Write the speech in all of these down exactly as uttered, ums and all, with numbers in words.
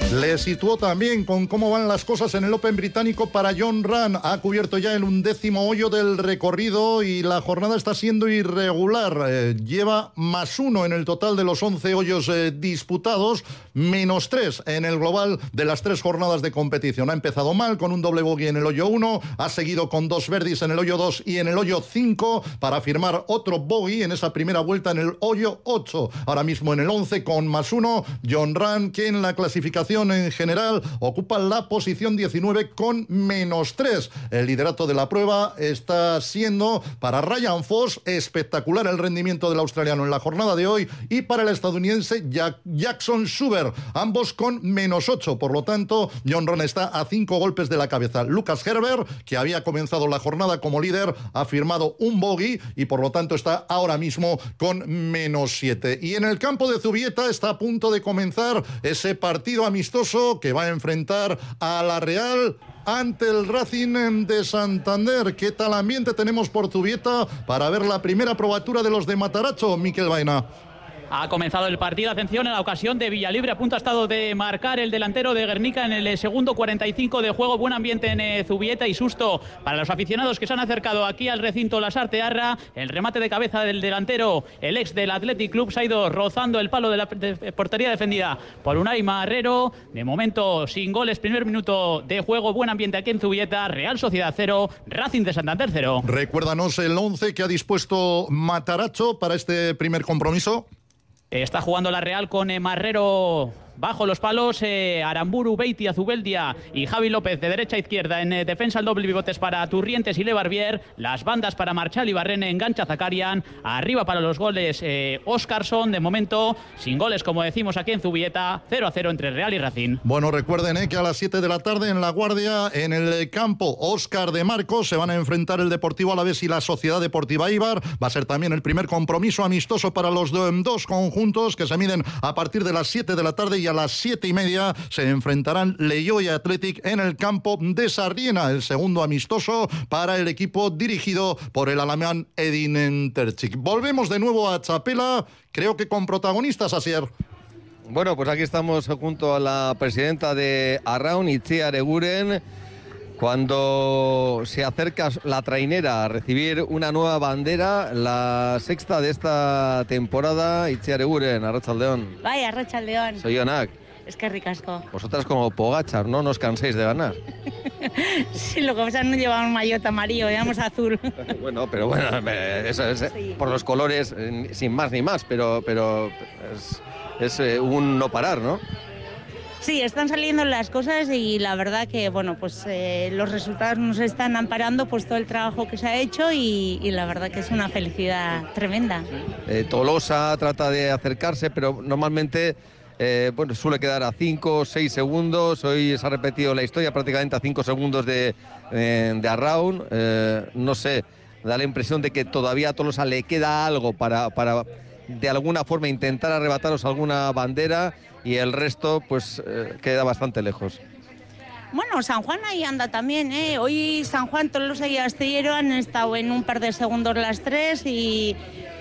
Le situó también con cómo van las cosas en el Open británico para Jon Rahm. Ha cubierto ya el undécimo hoyo del recorrido y la jornada está siendo irregular. Eh, lleva más uno en el total de los once hoyos eh, disputados, menos tres en el global de las tres jornadas de competición. Ha empezado mal con un doble bogey en el hoyo uno, ha seguido con dos birdies en el hoyo dos y en el hoyo cinco para firmar otro bogey en esa primera vuelta en el hoyo ocho. Ahora mismo en el once con más uno, Jon Rahm, que en la clasificación en general ocupa la posición diecinueve con menos tres. El liderato de la prueba está siendo para Ryan Foss espectacular el rendimiento del australiano en la jornada de hoy y para el estadounidense Jack Jackson Schubert, ambos con menos ocho. Por lo tanto, Jon Rahm está a cinco golpes de la cabeza. Lucas Herbert, que había comenzado la jornada como líder, ha firmado un bogey y por lo tanto está ahora mismo con menos siete. Y en el campo de Zubieta está a punto de comenzar ese partido amistoso que va a enfrentar a la Real ante el Racing de Santander. ¿Qué tal ambiente tenemos por Zubieta para ver la primera probatura de los de Mataracho, Miquel Baena? Ha comenzado el partido, atención, en la ocasión de Villalibre, a punto ha estado de marcar el delantero de Guernica en el segundo cuarenta y cinco de juego. Buen ambiente en Zubieta y susto para los aficionados que se han acercado aquí al recinto Lasarte Arra. El remate de cabeza del delantero, el ex del Athletic Club, se ha ido rozando el palo de la de portería defendida por Unai Marrero. De momento sin goles, primer minuto de juego, buen ambiente aquí en Zubieta. Real Sociedad cero, Racing de Santander cero. Recuérdanos el once que ha dispuesto Mataracho para este primer compromiso. Está jugando la Real con eh, Marrero bajo los palos, eh, Aramburu, Beiti, Azubeldia y Javi López de derecha a izquierda. En eh, defensa el doble pivotes para Turrientes y Lebarbier, las bandas para Marchal y Barrene, engancha Zakarian, arriba para los goles eh, Óscarson. De momento sin goles, como decimos aquí en Zubieta, cero a cero entre Real y Racing. Bueno, recuerden eh, que a las siete de la tarde en La Guardia, en el campo Óscar de Marcos, se van a enfrentar el Deportivo Alavés y la Sociedad Deportiva Eibar. Va a ser también el primer compromiso amistoso para los dos conjuntos que se miden a partir de las siete de la tarde, y a las siete y media se enfrentarán Leioa y Athletic en el campo de Sarriena, el segundo amistoso para el equipo dirigido por el alemán Edin Terzic. Volvemos de nuevo a Txapela, creo que con protagonistas, Asier. Bueno, pues aquí estamos junto a la presidenta de Arraun, Itziar Eguren, cuando se acerca la trainera a recibir una nueva bandera, la sexta de esta temporada. Itziar Eguren, Arratsaldeon. Vaya, Arratsaldeon. Soy Onak. Es que ricasco. Vosotras como Pogachar, ¿no? No os canséis de ganar. Sí, lo que pasa es que no llevamos maillot amarillo, llevamos azul. Bueno, pero bueno, eso es sí. Por los colores, sin más ni más, pero, pero es, es un no parar, ¿no? Sí, están saliendo las cosas y la verdad que bueno, pues eh, los resultados nos están amparando pues todo el trabajo que se ha hecho y, y la verdad que es una felicidad tremenda. Eh, Tolosa trata de acercarse, pero normalmente eh, bueno, suele quedar a cinco o seis segundos. Hoy se ha repetido la historia prácticamente a cinco segundos de, eh, de Arraun. Eh, no sé, da la impresión de que todavía a Tolosa le queda algo para, para de alguna forma intentar arrebataros alguna bandera, y el resto pues eh, queda bastante lejos. Bueno, San Juan ahí anda también, ¿eh? Hoy San Juan, Tolosa y Astillero han estado en un par de segundos las tres y,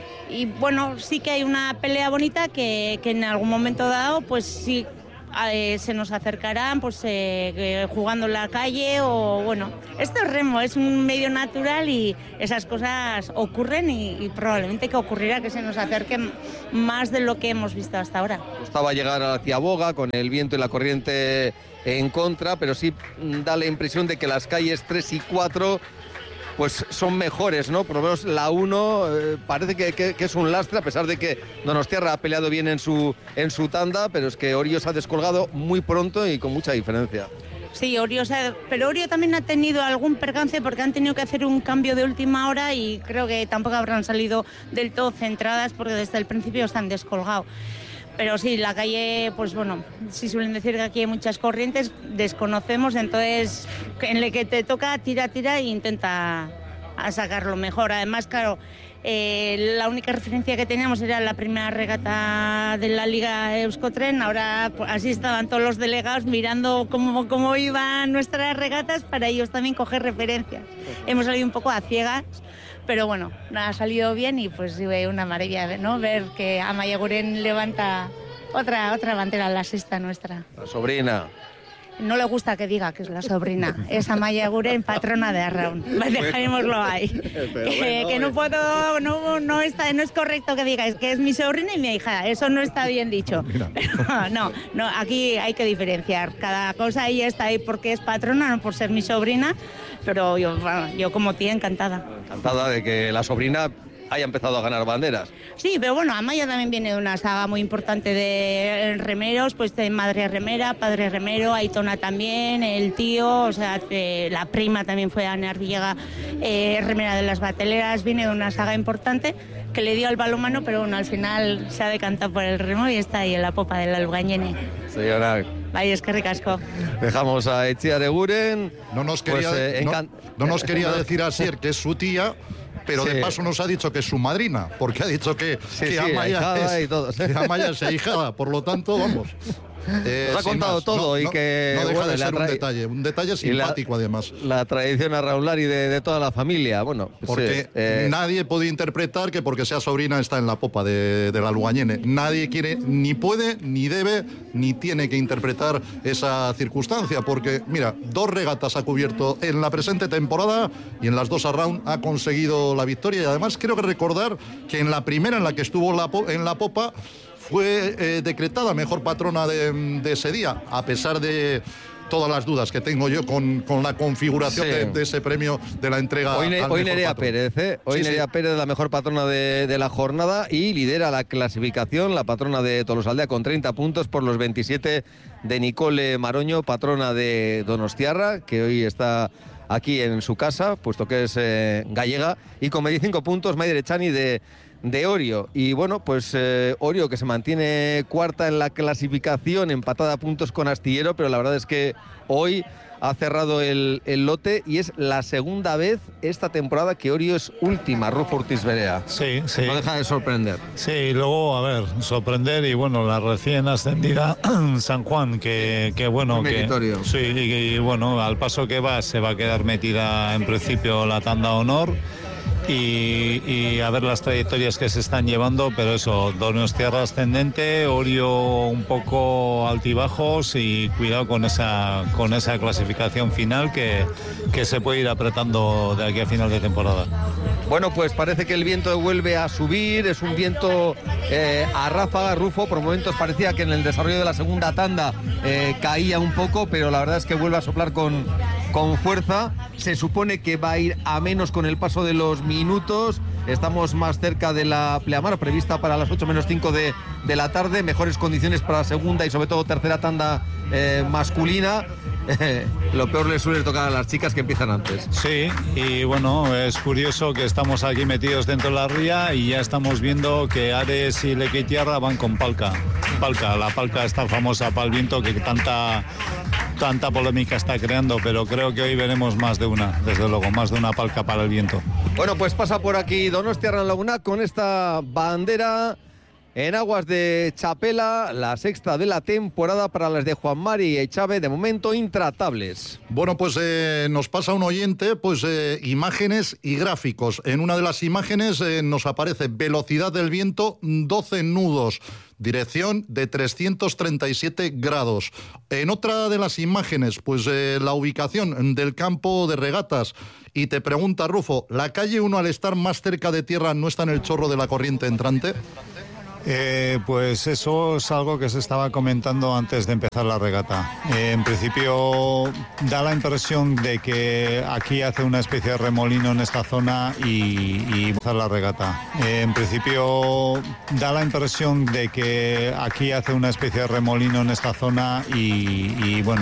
y bueno, sí que hay una pelea bonita que, que en algún momento dado pues sí eh, se nos acercarán pues eh, jugando en la calle o bueno, esto es remo, es un medio natural y esas cosas ocurren y, y probablemente que ocurrirá que se nos acerquen más de lo que hemos visto hasta ahora. Costaba llegar hacia Boga con el viento y la corriente en contra, pero sí da la impresión de que las calles tres y cuatro pues son mejores, ¿no? Por lo menos la uno eh, parece que, que, que es un lastre, a pesar de que Donostiarra ha peleado bien en su, en su tanda, pero es que Orio se ha descolgado muy pronto y con mucha diferencia. Sí, Orio, o sea, pero Orio también ha tenido algún percance porque han tenido que hacer un cambio de última hora y creo que tampoco habrán salido del todo centradas porque desde el principio se han descolgado. Pero sí, la calle, pues bueno, sí suelen decir que aquí hay muchas corrientes, desconocemos, entonces en el que te toca, tira, tira e intenta a sacarlo mejor. Además, claro, eh, la única referencia que teníamos era la primera regata de la Liga Euskotren, ahora pues, así estaban todos los delegados mirando cómo, cómo iban nuestras regatas para ellos también coger referencias. Hemos salido un poco a ciegas, pero bueno, ha salido bien y pues una maravilla, ¿no? Ver que Amaia Eguren levanta Otra, otra bandera, la sexta nuestra. La sobrina. No le gusta que diga que es la sobrina. Es Amaia Eguren, patrona de Arraun. Dejaremoslo ahí. Bueno, eh, que no puedo, no, no, está, no es correcto que digáis que es mi sobrina y mi hija. Eso no está bien dicho. Pero, no, no, aquí hay que diferenciar. Cada cosa ella está ahí porque es patrona, no por ser mi sobrina. Pero yo, bueno, yo como tía encantada. Encantada de que la sobrina haya empezado a ganar banderas. Sí, pero bueno, Amaia también viene de una saga muy importante de remeros, pues de madre remera, padre remero, Aitona también, el tío, o sea, eh, la prima también fue Ana Arvillega, eh, remera de las bateleras, viene de una saga importante que le dio al balonmano, pero bueno, al final se ha decantado por el remo y está ahí en la popa del Albugañene. Señora. Vaya, es que ricasco. Dejamos a Etxear Eguren. No nos quería, pues, eh, no, encan... no nos quería decir Asier que es su tía, pero sí, de paso nos ha dicho que es su madrina, porque ha dicho que, sí, que sí, Amaia es, todo. que Amaia es ahijada, por lo tanto, vamos. Eh, Nos ha contado más, todo no, y no, que no deja bueno, de ser tra... un detalle, un detalle simpático la, además. La tradición arraulari de, de toda la familia, bueno. Pues, porque eh, eh... nadie puede interpretar que porque sea sobrina está en la popa de, de la Albugañene. Nadie quiere, ni puede, ni debe, ni tiene que interpretar esa circunstancia, porque mira, dos regatas ha cubierto en la presente temporada y en las dos Arraun ha conseguido la victoria. Y además creo que recordar que en la primera en la que estuvo la, en la popa fue eh, decretada mejor patrona de, de ese día, a pesar de todas las dudas que tengo yo con, con la configuración sí. de, de ese premio de la entrega. Hoy, ne, hoy Nerea Pérez, ¿eh? Hoy sí, Nerea sí. Pérez es la mejor patrona de, de la jornada y lidera la clasificación, la patrona de Tolosaldea con treinta puntos por los veintisiete de Nicole Maroño, patrona de Donostiarra, que hoy está aquí en su casa, puesto que es eh, gallega, y con veinticinco puntos Maider Echani de de Orio. Y bueno, pues eh, Orio que se mantiene cuarta en la clasificación, empatada a puntos con Astillero, pero la verdad es que hoy ha cerrado el, el lote y es la segunda vez esta temporada que Orio es última, Rufo Ortiz Berea. Sí, sí. No deja de sorprender. Sí, luego, a ver, sorprender y bueno, la recién ascendida San Juan, que, que bueno, que sí, y, y bueno, al paso que va, se va a quedar metida en principio la tanda honor. Y, y a ver las trayectorias que se están llevando, pero eso, Donostiarra ascendente, Orio un poco altibajos y cuidado con esa con esa clasificación final que, que se puede ir apretando de aquí a final de temporada. Bueno, pues parece que el viento vuelve a subir, es un viento eh, a ráfaga, Rufo, por momentos parecía que en el desarrollo de la segunda tanda eh, caía un poco, pero la verdad es que vuelve a soplar con, con fuerza, se supone que va a ir a menos con el paso de los minutos, estamos más cerca de la pleamar prevista para las ocho menos cinco de, de la tarde, mejores condiciones para la segunda y sobre todo tercera tanda eh, masculina. Lo peor le suele tocar a las chicas que empiezan antes. Sí, y bueno, es curioso que estamos aquí metidos dentro de la ría y ya estamos viendo que Ares y Lequeitiarra van con palca. Palca, la palca esta famosa para el viento que tanta, tanta polémica está creando, pero creo que hoy veremos más de una, desde luego, más de una palca para el viento. Bueno, pues pasa por aquí Donostiarra Laguna con esta bandera en aguas de Chapela, la sexta de la temporada para las de Juan Mari y Echave, de momento intratables. Bueno, pues eh, nos pasa un oyente, pues eh, imágenes y gráficos. En una de las imágenes eh, nos aparece velocidad del viento, doce nudos, dirección de trescientos treinta y siete grados. En otra de las imágenes, pues eh, la ubicación del campo de regatas. Y te pregunta, Rufo, ¿la calle uno al estar más cerca de tierra no está en el chorro de la corriente entrante? Eh, pues eso es algo que se estaba comentando antes de empezar la regata. Eh, en principio da la impresión de que aquí hace una especie de remolino en esta zona y, y empezar la regata. Eh, en principio da la impresión de que aquí hace una especie de remolino en esta zona y, y bueno.